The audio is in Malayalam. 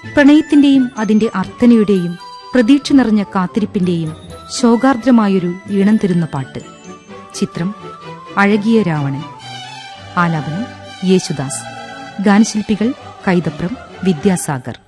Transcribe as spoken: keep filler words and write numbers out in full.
പ്രണയത്തിന്റെയും അതിന്റെ അർത്ഥനയുടെയും പ്രതീക്ഷ നിറഞ്ഞ കാത്തിരിപ്പിന്റെയും ശോകാർദ്രമായൊരു ഈണം തരുന്ന പാട്ട്. ചിത്രം അഴകിയ രാവണൻ. ആലാപനം യേശുദാസ്. ഗാനശില്പികൾ കൈതപ്രം, വിദ്യാസാഗർ.